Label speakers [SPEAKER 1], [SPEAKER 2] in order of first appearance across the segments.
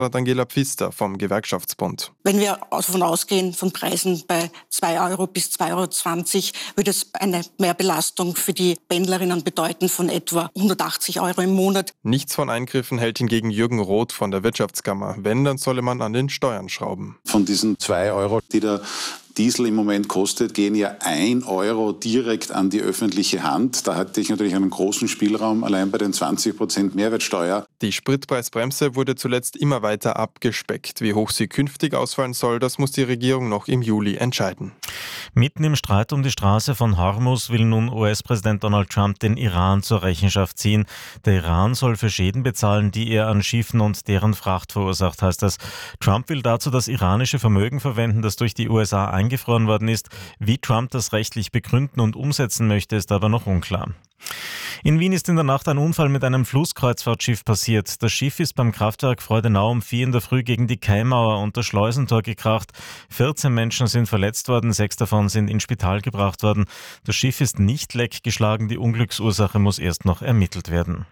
[SPEAKER 1] hat Angela Pfister vom Gewerkschaftsbund.
[SPEAKER 2] Wenn wir davon ausgehen, von Preisen bei 2 Euro bis 2,20 Euro, würde es eine Mehrbelastung für die Pendlerinnen bedeuten von etwa 180 Euro im Monat.
[SPEAKER 1] Nichts von Eingriffen hält hingegen Jürgen Roth von der Wirtschaftskammer. Wenn, dann solle man an den Steuern schrauben.
[SPEAKER 3] Von diesen 2 Euro, die der Diesel im Moment kostet, gehen ja 1 Euro direkt an die öffentliche Hand. Da hatte ich natürlich einen großen Spielraum, allein bei den 20% Mehrwertsteuer.
[SPEAKER 1] Die Spritpreisbremse wurde zuletzt immer weiter abgespeckt. Wie hoch sie künftig ausfallen soll, das muss die Regierung noch im Juli entscheiden.
[SPEAKER 4] Mitten im Streit um die Straße von Hormuz will nun US-Präsident Donald Trump den Iran zur Rechenschaft ziehen. Der Iran soll für Schäden bezahlen, die er an Schiffen und deren Fracht verursacht, heißt es. Trump will dazu das iranische Vermögen verwenden, das durch die USA eingefroren worden ist. Wie Trump das rechtlich begründen und umsetzen möchte, ist aber noch unklar. In Wien ist in der Nacht ein Unfall mit einem Flusskreuzfahrtschiff passiert. Das Schiff ist beim Kraftwerk Freudenau um 4 in der Früh gegen die Kaimauer und das Schleusentor gekracht. 14 Menschen sind verletzt worden, 6 davon sind ins Spital gebracht worden. Das Schiff ist nicht leckgeschlagen, die Unglücksursache muss erst noch ermittelt werden.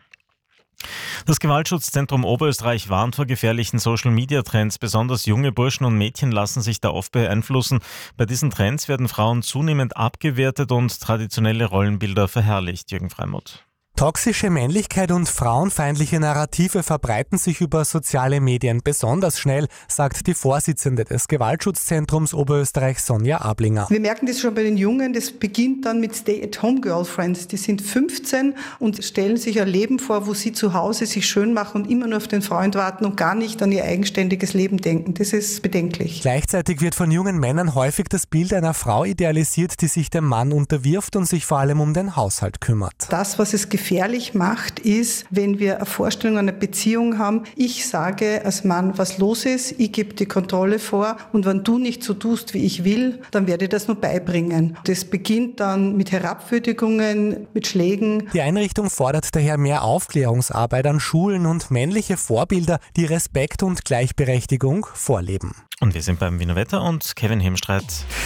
[SPEAKER 4] Das Gewaltschutzzentrum Oberösterreich warnt vor gefährlichen Social-Media-Trends. Besonders junge Burschen und Mädchen lassen sich da oft beeinflussen. Bei diesen Trends werden Frauen zunehmend abgewertet und traditionelle Rollenbilder verherrlicht. Jürgen Freimuth.
[SPEAKER 5] Toxische Männlichkeit und frauenfeindliche Narrative verbreiten sich über soziale Medien besonders schnell, sagt die Vorsitzende des Gewaltschutzzentrums Oberösterreich, Sonja Ablinger.
[SPEAKER 6] Wir merken das schon bei den Jungen, das beginnt dann mit Stay-at-home-Girlfriends. Die sind 15 und stellen sich ein Leben vor, wo sie zu Hause sich schön machen und immer nur auf den Freund warten und gar nicht an ihr eigenständiges Leben denken. Das ist bedenklich.
[SPEAKER 5] Gleichzeitig wird von jungen Männern häufig das Bild einer Frau idealisiert, die sich dem Mann unterwirft und sich vor allem um den Haushalt kümmert.
[SPEAKER 6] Das, was es gefährlich macht, ist, wenn wir eine Vorstellung einer Beziehung haben, ich sage als Mann, was los ist, ich gebe die Kontrolle vor und wenn du nicht so tust, wie ich will, dann werde ich das nur beibringen. Das beginnt dann mit Herabwürdigungen, mit Schlägen.
[SPEAKER 5] Die Einrichtung fordert daher mehr Aufklärungsarbeit an Schulen und männliche Vorbilder, die Respekt und Gleichberechtigung vorleben.
[SPEAKER 4] Und wir sind beim Wiener Wetter und Kevin Hemstreit.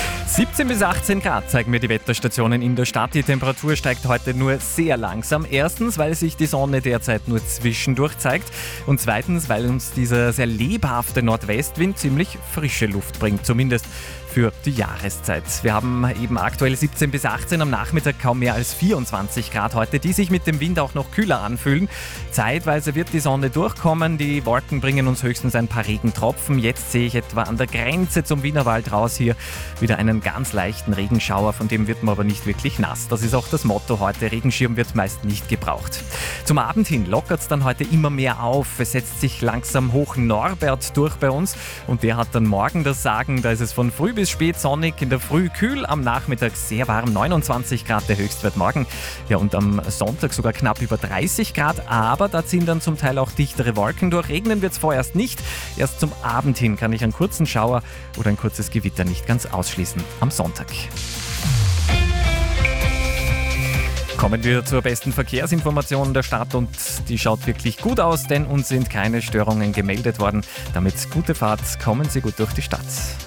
[SPEAKER 7] 17 bis 18 Grad zeigen mir die Wetterstationen in der Stadt. Die Temperatur steigt heute nur sehr langsam. Erstens, weil sich die Sonne derzeit nur zwischendurch zeigt. Und zweitens, weil uns dieser sehr lebhafte Nordwestwind ziemlich frische Luft bringt. Zumindest für die Jahreszeit. Wir haben eben aktuell 17 bis 18, am Nachmittag kaum mehr als 24 Grad heute, die sich mit dem Wind auch noch kühler anfühlen. Zeitweise wird die Sonne durchkommen, die Wolken bringen uns höchstens ein paar Regentropfen. Jetzt sehe ich etwa an der Grenze zum Wienerwald raus hier wieder einen ganz leichten Regenschauer, von dem wird man aber nicht wirklich nass. Das ist auch das Motto heute, Regenschirm wird meist nicht gebraucht. Zum Abend hin lockert es dann heute immer mehr auf. Es setzt sich langsam hoch Norbert durch bei uns und der hat dann morgen das Sagen, da ist es von früh bis spät sonnig, in der Früh kühl, am Nachmittag sehr warm, 29 Grad der Höchstwert morgen. Ja, und am Sonntag sogar knapp über 30 Grad, aber da ziehen dann zum Teil auch dichtere Wolken durch. Regnen wird es vorerst nicht. Erst zum Abend hin kann ich einen kurzen Schauer oder ein kurzes Gewitter nicht ganz ausschließen am Sonntag. Kommen wir zur besten Verkehrsinformation der Stadt und die schaut wirklich gut aus, denn uns sind keine Störungen gemeldet worden. Damit gute Fahrt, kommen Sie gut durch die Stadt.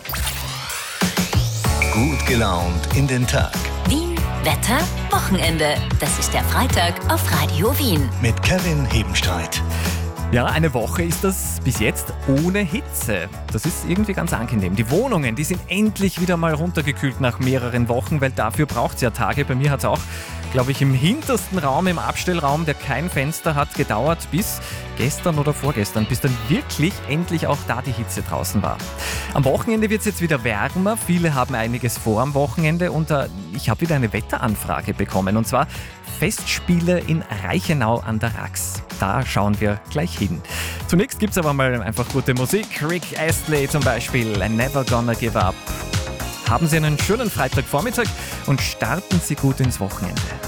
[SPEAKER 8] Gut gelaunt in den Tag.
[SPEAKER 9] Wien, Wetter, Wochenende. Das ist der Freitag auf Radio Wien.
[SPEAKER 8] Mit Kevin Hebenstreit.
[SPEAKER 7] Ja, eine Woche ist das bis jetzt ohne Hitze. Das ist irgendwie ganz angenehm. Die Wohnungen, die sind endlich wieder mal runtergekühlt nach mehreren Wochen, weil dafür braucht es ja Tage. Bei mir hat es auch, glaube ich, im hintersten Raum, im Abstellraum, der kein Fenster hat, gedauert bis gestern oder vorgestern, bis dann wirklich endlich auch da die Hitze draußen war. Am Wochenende wird es jetzt wieder wärmer. Viele haben einiges vor am Wochenende und ich habe wieder eine Wetteranfrage bekommen und zwar Festspiele in Reichenau an der Rax. Da schauen wir gleich hin. Zunächst gibt es aber mal einfach gute Musik. Rick Astley zum Beispiel, Never Gonna Give Up. Haben Sie einen schönen Freitagvormittag und starten Sie gut ins Wochenende.